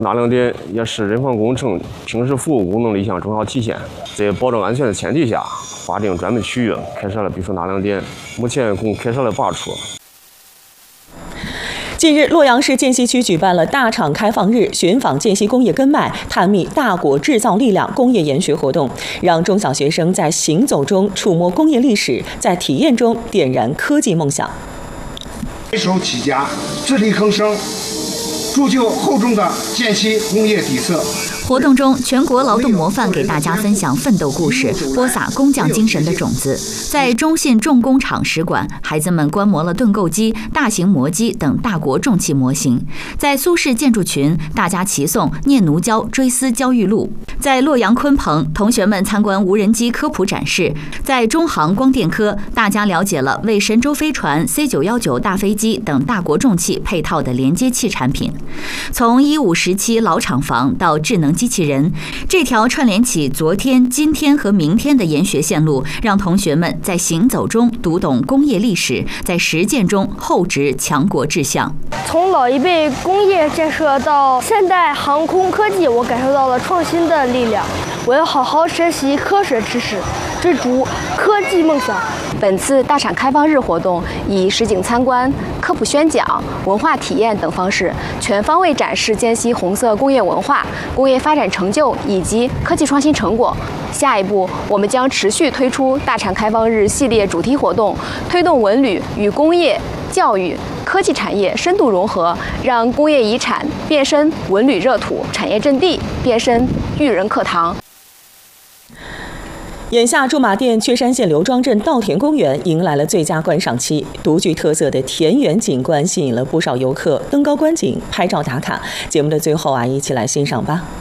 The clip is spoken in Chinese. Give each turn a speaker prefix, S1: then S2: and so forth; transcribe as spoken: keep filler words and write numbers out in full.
S1: 纳凉店也是人防工程平时服务功能的一项重要体现。在保证安全的前提下，划定专门区域，开设了避暑纳凉店，目前共开设了八处。
S2: 近日，洛阳市涧西区举办了大厂开放日，寻访涧西工业根脉，探秘大国制造力量工业研学活动，让中小学生在行走中触摸工业历史，在体验中点燃科技梦想。
S3: 白手起家，自力更生，铸就厚重的涧西工业底色。
S4: 活动中，全国劳动模范给大家分享奋斗故事，播撒工匠精神的种子。在中信重工厂使馆，孩子们观摩了盾构机、大型磨机等大国重器模型。在苏式建筑群，大家齐诵聂奴娇追思焦裕禄。在洛阳鲲鹏，同学们参观无人机科普展示。在中航光电科，大家了解了为神舟飞船、C 九一九大飞机等大国重器配套的连接器产品。从一五时期老厂房到智能机器人，这条串联起昨天、今天和明天的研学线路，让同学们在行走中读懂工业历史，在实践中厚植强国志向。
S5: 从老一辈工业建设到现代航空科技，我感受到了创新的力量。我要好好学习科学知识，追逐科技梦想。
S6: 本次大厂开放日活动以实景参观、科普宣讲、文化体验等方式，全方位展示涧西红色工业文化、工业发展成就以及科技创新成果。下一步，我们将持续推出大厂开放日系列主题活动，推动文旅与工业、教育、科技产业深度融合，让工业遗产变身文旅热土，产业阵地变身育人课堂。
S2: 眼下，驻马店缺山县刘庄镇稻田公园迎来了最佳观赏期，独具特色的田园景观吸引了不少游客登高观景、拍照打卡。节目的最后啊，一起来欣赏吧。